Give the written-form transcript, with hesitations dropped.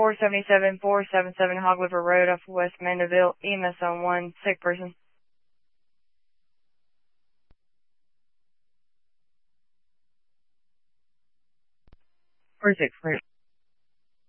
477 Hog River Road off of West Mandeville. EMS on 1, sick person. 46, clear.